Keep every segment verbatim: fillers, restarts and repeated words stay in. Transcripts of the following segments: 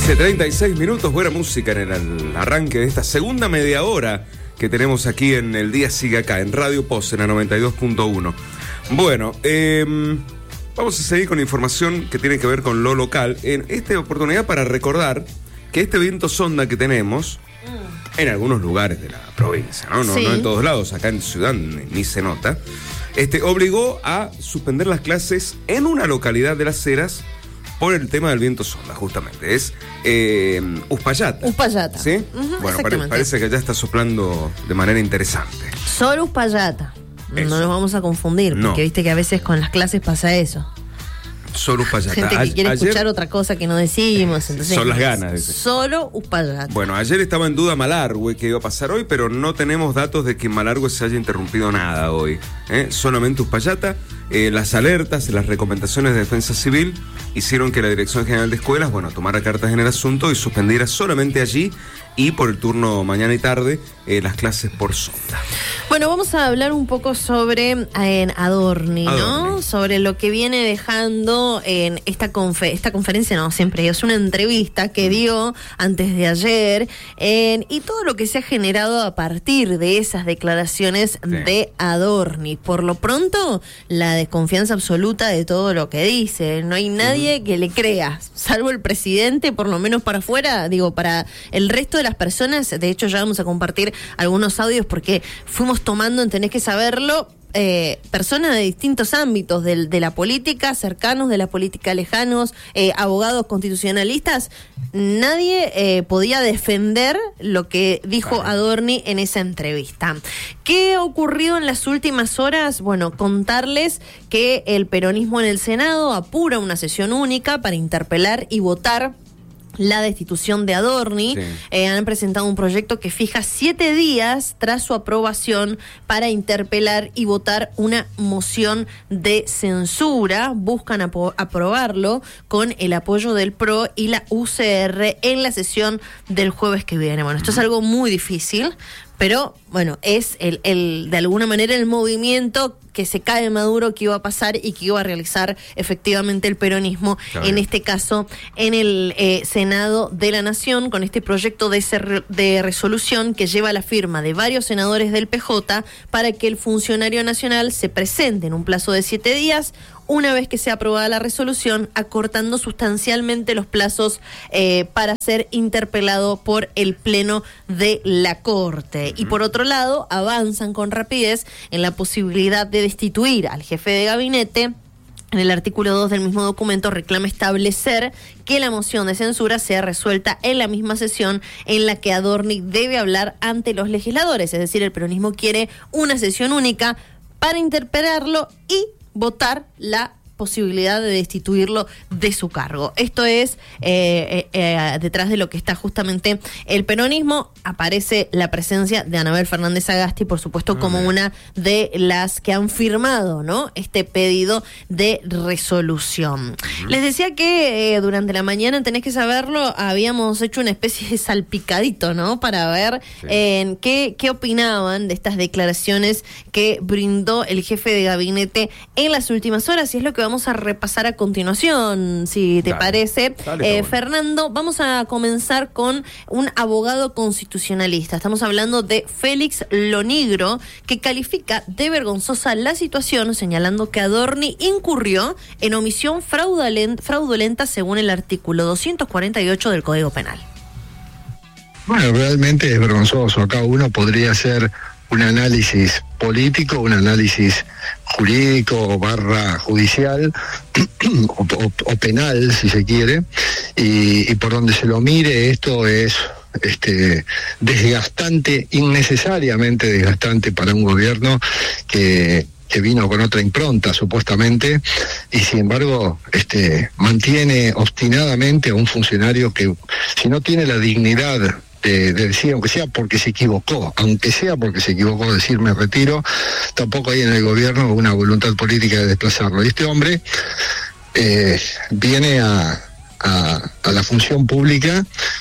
quince treinta y seis minutos, buena música en el arranque de esta segunda media hora que tenemos aquí en El Día Sigue Acá, en Radio Post, en la noventa y dos punto uno. Bueno, eh, vamos a seguir con información que tiene que ver con lo local. En esta oportunidad para recordar que este viento sonda que tenemos mm. en algunos lugares de la provincia, ¿no? No, sí. no en todos lados, acá en Ciudad ni, ni se nota, este, obligó a suspender las clases en una localidad de Las Heras por el tema del viento sonda, justamente. Es eh, Uspallata. Uspallata. ¿Sí? Uh-huh, bueno, pare, parece que ya está soplando de manera interesante. Solo Uspallata. Eso. No nos vamos a confundir, porque no. viste que a veces con las clases pasa eso. Solo Uspallata. Gente que a- quiere ayer, escuchar otra cosa que no decimos. Entonces, son las ganas. Dice. Solo Uspallata. Bueno, ayer estaba en duda Malargüe que iba a pasar hoy, pero no tenemos datos de que en Malargüe se haya interrumpido nada hoy. ¿eh? Solamente Uspallata. Eh, las alertas y las recomendaciones de Defensa Civil hicieron que la Dirección General de Escuelas, bueno, tomara cartas en el asunto y suspendiera solamente allí y por el turno mañana y tarde eh, las clases por sonda. Bueno, vamos a hablar un poco sobre en Adorni, ¿no? Adorni. Sobre lo que viene dejando en esta, confer- esta conferencia, no, siempre es una entrevista que dio antes de ayer en, y todo lo que se ha generado a partir de esas declaraciones sí. de Adorni. Por lo pronto, la desconfianza absoluta de todo lo que dice. No hay nadie uh-huh. que le crea, salvo el presidente, por lo menos para afuera, digo, para el resto de las personas. De hecho, ya vamos a compartir algunos audios porque fuimos tomando, tenés que saberlo, eh, personas de distintos ámbitos de, de la política, cercanos de la política, lejanos, eh, abogados constitucionalistas. Nadie eh, podía defender lo que dijo vale. Adorni en esa entrevista. ¿Qué ha ocurrido en las últimas horas? Bueno, contarles que el peronismo en el Senado apura una sesión única para interpelar y votar la destitución de Adorni. Sí. Eh, han presentado un proyecto que fija siete días tras su aprobación para interpelar y votar una moción de censura. Buscan ap- aprobarlo con el apoyo del P R O y la U C R en la sesión del jueves que viene. Bueno, esto es algo muy difícil, pero bueno, es el, el de alguna manera el movimiento que se cae Maduro que iba a pasar y que iba a realizar efectivamente el peronismo, claro. en este caso en el eh, Senado de la Nación, con este proyecto de, ser, de resolución que lleva la firma de varios senadores del P J para que el funcionario nacional se presente en un plazo de siete días, una vez que sea aprobada la resolución, acortando sustancialmente los plazos eh, para ser interpelado por el Pleno de la Corte. Uh-huh. Y por otro lado, avanzan con rapidez en la posibilidad de destituir al jefe de gabinete. En el artículo dos del mismo documento reclama establecer que la moción de censura sea resuelta en la misma sesión en la que Adorni debe hablar ante los legisladores. Es decir, el peronismo quiere una sesión única para interpelarlo y votar la posibilidad de destituirlo de su cargo. Esto es eh, eh, eh, detrás de lo que está justamente el peronismo. Aparece la presencia de Anabel Fernández Sagasti, por supuesto, uh-huh. como una de las que han firmado, ¿no?, este pedido de resolución. Uh-huh. Les decía que eh, durante la mañana, tenés que saberlo, habíamos hecho una especie de salpicadito, ¿no?, para ver sí. en eh, qué, qué opinaban de estas declaraciones que brindó el jefe de gabinete en las últimas horas, y es lo que vamos a repasar a continuación, si te dale, parece. Dale, eh, Fernando, vamos a comenzar con un abogado constitucionalista. Estamos hablando de Félix Lonigro, que califica de vergonzosa la situación, señalando que Adorni incurrió en omisión fraudulenta, fraudulenta según el artículo doscientos cuarenta y ocho del Código Penal. Bueno, realmente es vergonzoso. Acá uno podría hacer un análisis político, un análisis jurídico barra judicial o, o, o penal, si se quiere, y, y por donde se lo mire, esto es este desgastante, innecesariamente desgastante para un gobierno que que vino con otra impronta supuestamente, y sin embargo este mantiene obstinadamente a un funcionario que, si no tiene la dignidad De, de decir, aunque sea porque se equivocó, aunque sea porque se equivocó, decir me retiro, tampoco hay en el gobierno una voluntad política de desplazarlo. Y este hombre eh, viene a, a, a la función pública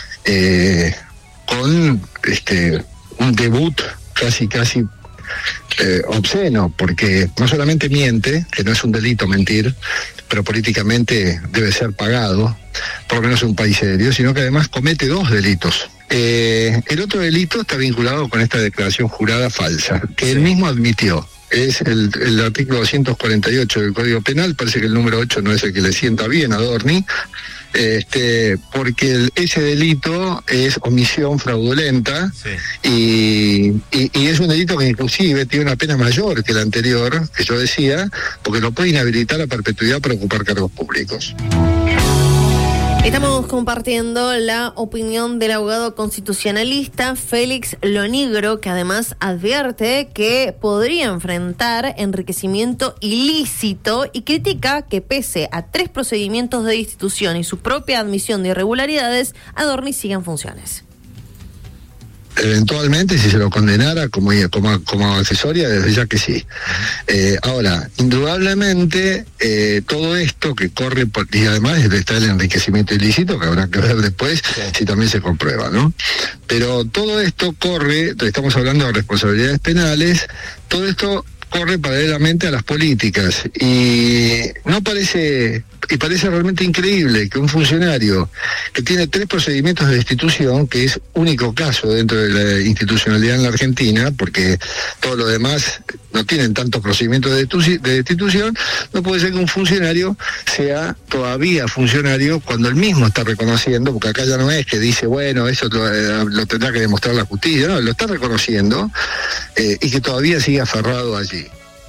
eh, con este un debut casi casi eh, obsceno, porque no solamente miente, que no es un delito mentir, pero políticamente debe ser pagado, por lo menos un país serio, sino que además comete dos delitos. Eh, el otro delito está vinculado con esta declaración jurada falsa, que sí. él mismo admitió. Es el, el artículo doscientos cuarenta y ocho del Código Penal, parece que el número ocho no es el que le sienta bien a Adorni, este, porque el, ese delito es omisión fraudulenta sí. y, y, y es un delito que inclusive tiene una pena mayor que el anterior, que yo decía, porque lo puede inhabilitar a perpetuidad para ocupar cargos públicos. Estamos compartiendo la opinión del abogado constitucionalista Félix Lonigro, que además advierte que podría enfrentar enriquecimiento ilícito y critica que pese a tres procedimientos de destitución y su propia admisión de irregularidades, Adorni sigue en funciones. Eventualmente, si se lo condenara como, como, como accesoria, desde ya que sí. Eh, ahora, indudablemente, eh, todo esto que corre, por, y además está el enriquecimiento ilícito, que habrá que ver después sí. si también se comprueba, ¿no? Pero todo esto corre, estamos hablando de responsabilidades penales, todo esto corre paralelamente a las políticas y no parece y parece realmente increíble que un funcionario que tiene tres procedimientos de destitución, que es único caso dentro de la institucionalidad en la Argentina, porque todo lo demás no tienen tantos procedimientos de destitución, no puede ser que un funcionario sea todavía funcionario cuando él mismo está reconociendo, porque acá ya no es que dice, bueno, eso lo, lo tendrá que demostrar la justicia, no, lo está reconociendo eh, y que todavía sigue aferrado allí.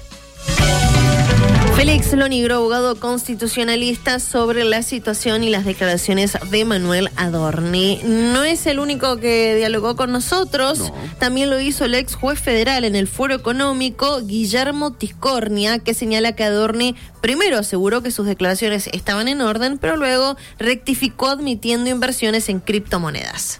Félix Lonigro, abogado constitucionalista, sobre la situación y las declaraciones de Manuel Adorni. No es el único que dialogó con nosotros, no. También lo hizo el ex juez federal en el Foro Económico, Guillermo Tiscornia, que señala que Adorni primero aseguró que sus declaraciones estaban en orden, pero luego rectificó admitiendo inversiones en criptomonedas.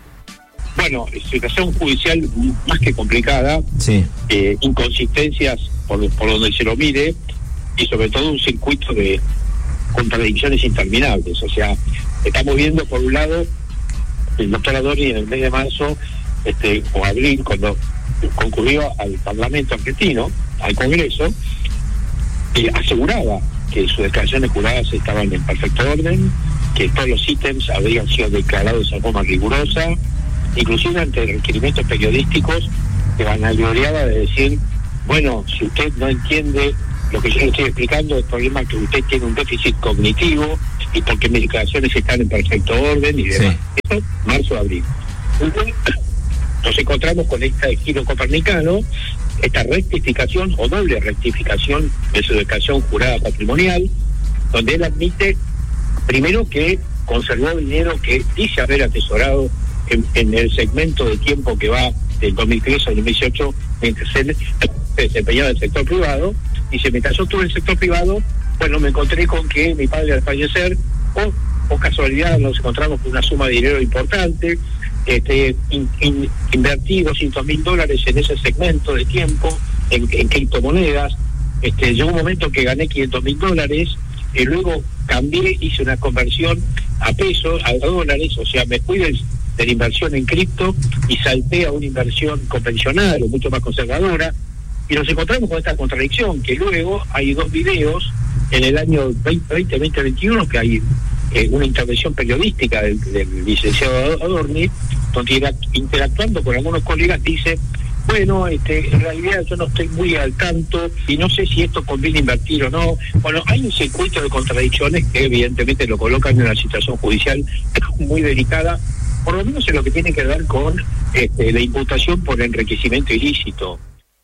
Bueno, situación judicial más que complicada, sí. eh, inconsistencias por, por donde se lo mire, y sobre todo un circuito de contradicciones interminables. O sea, estamos viendo por un lado el doctor Adorni en el mes de marzo este o abril, cuando concurrió al Parlamento argentino, al Congreso, eh, aseguraba que sus declaraciones juradas estaban en perfecto orden, que todos los ítems habían sido declarados de forma rigurosa, inclusive ante requerimientos periodísticos que vanagloriaba de decir, bueno, si usted no entiende lo que yo le estoy explicando, el problema es que usted tiene un déficit cognitivo y porque mis declaraciones están en perfecto orden y demás. Sí. Eso, marzo-abril. Entonces, nos encontramos con este giro copernicano, esta rectificación o doble rectificación de su declaración jurada patrimonial, donde él admite, primero, que conservó dinero que dice haber atesorado en, en el segmento de tiempo que va del dos mil trece al dos mil dieciocho, mientras él se desempeñaba en el sector privado. Dice, mientras yo estuve en el sector privado, bueno, me encontré con que mi padre al fallecer, o por casualidad nos encontramos con una suma de dinero importante, este, in, in, invertí doscientos mil dólares en ese segmento de tiempo, en, en criptomonedas, este, llegó un momento que gané quinientos mil dólares, y luego cambié, hice una conversión a pesos, a dólares, o sea, me fui de, de la inversión en cripto y salté a una inversión convencional o mucho más conservadora. Y nos encontramos con esta contradicción, que luego hay dos videos en el año veinte veinte, veinte veintiuno, que hay eh, una intervención periodística del, del licenciado Adorni, donde interactuando con algunos colegas dice, bueno, este, en realidad yo no estoy muy al tanto y no sé si esto conviene invertir o no. Bueno, hay un circuito de contradicciones que evidentemente lo colocan en una situación judicial muy delicada, por lo menos en lo que tiene que ver con este, la imputación por enriquecimiento ilícito.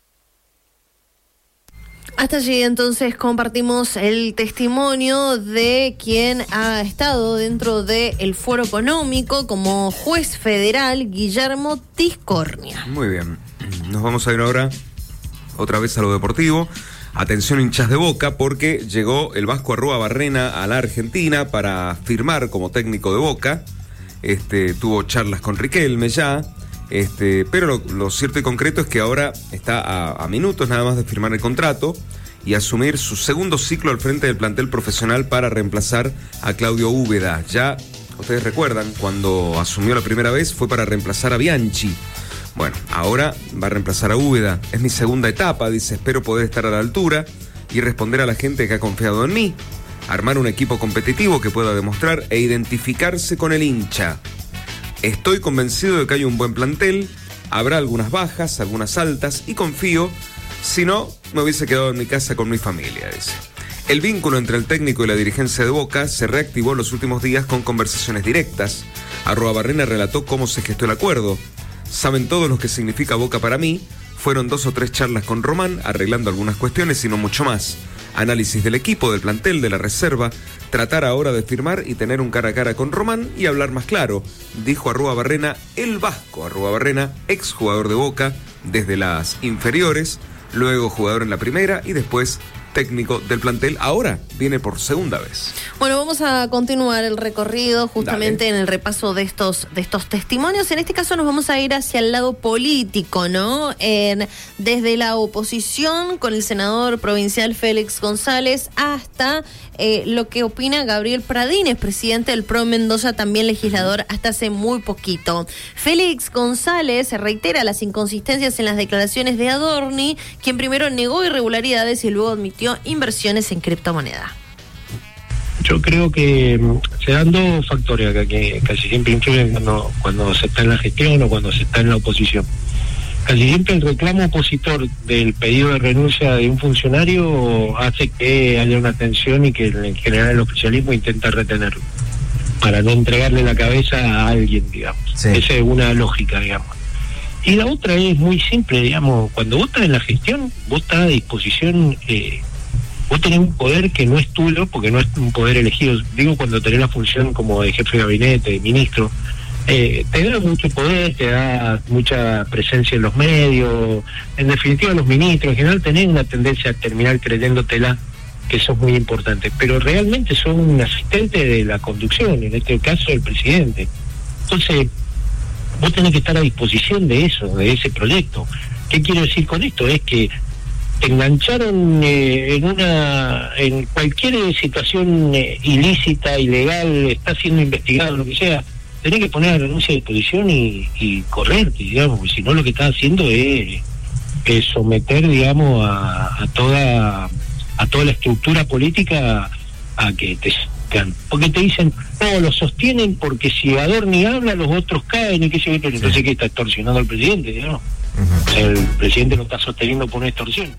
Hasta allí entonces compartimos el testimonio de quien ha estado dentro del Foro Económico como juez federal, Guillermo Tiscornia. Muy bien, nos vamos a ir ahora otra vez a lo deportivo. Atención, hinchas de Boca, porque llegó el Vasco Arruabarrena a la Argentina para firmar como técnico de Boca. Este, tuvo charlas con Riquelme ya. Este, pero lo, lo cierto y concreto es que ahora está a, a minutos nada más de firmar el contrato y asumir su segundo ciclo al frente del plantel profesional para reemplazar a Claudio Úbeda. Ya ustedes recuerdan, cuando asumió la primera vez fue para reemplazar a Bianchi. Bueno, ahora va a reemplazar a Úbeda. Es mi segunda etapa, dice, espero poder estar a la altura y responder a la gente que ha confiado en mí. armar un equipo competitivo que pueda demostrar e identificarse con el hincha. Estoy convencido de que hay un buen plantel, habrá algunas bajas, algunas altas y confío, si no, me hubiese quedado en mi casa con mi familia, dice. El vínculo entre el técnico y la dirigencia de Boca se reactivó en los últimos días con conversaciones directas. Arruabarrena relató cómo se gestó el acuerdo. Saben todos lo que significa Boca para mí. Fueron dos o tres charlas con Román, arreglando algunas cuestiones y no mucho más. Análisis del equipo, del plantel, de la reserva. Tratar ahora de firmar y tener un cara a cara con Román y hablar más claro, dijo Arruabarrena, el vasco Arruabarrena, exjugador de Boca desde las inferiores, luego jugador en la primera y después técnico del plantel, ahora viene por segunda vez. Bueno, vamos a continuar el recorrido justamente Dale. en el repaso de estos de estos testimonios. En este caso nos vamos a ir hacia el lado político, ¿no? En, desde la oposición con el senador provincial Félix González hasta eh, lo que opina Gabriel Pradines, presidente del P R O Mendoza, también legislador hasta hace muy poquito. Félix González reitera las inconsistencias en las declaraciones de Adorni, quien primero negó irregularidades y luego admitió inversiones en criptomoneda. Yo creo que se dan dos factores acá que casi siempre influyen cuando, cuando se está en la gestión o cuando se está en la oposición. Casi siempre el reclamo opositor del pedido de renuncia de un funcionario hace que haya una tensión y que en general el oficialismo intenta retenerlo para no entregarle la cabeza a alguien, digamos. Sí. Esa es una lógica, digamos. Y la otra es muy simple, digamos, cuando vos estás en la gestión, vos estás a disposición, eh, vos tenés un poder que no es tuyo, porque no es un poder elegido, digo cuando tenés la función como de jefe de gabinete, de ministro, eh, te da mucho poder, te da mucha presencia en los medios, en definitiva los ministros, en general tenés una tendencia a terminar creyéndotela, que eso es muy importante, pero realmente son un asistente de la conducción, en este caso el presidente. Entonces, vos tenés que estar a disposición de eso, de ese proyecto. ¿Qué quiero decir con esto? Es que te engancharon eh, en una, en cualquier situación eh, ilícita, ilegal, está siendo investigado, lo que sea, tenés que poner la renuncia a disposición y, y correr, digamos, porque si no lo que estás haciendo es, es someter, digamos, a, a toda a toda la estructura política a que te porque te dicen, no, lo sostienen porque si Adorni habla, los otros caen y qué sé yo, entonces sí. ¿Qué está extorsionando al presidente? ¿No? Uh-huh. O sea, el presidente lo está sosteniendo por una extorsión.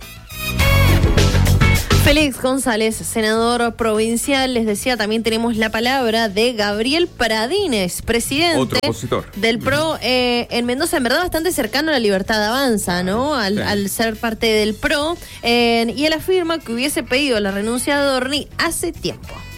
Félix González, senador provincial, les decía, también tenemos la palabra de Gabriel Pradines, presidente Otro opositor. del P R O eh, en Mendoza, en verdad bastante cercano a la Libertad Avanza, ¿no? Al, sí. al ser parte del P R O, eh, y él afirma que hubiese pedido la renuncia de Adorni hace tiempo.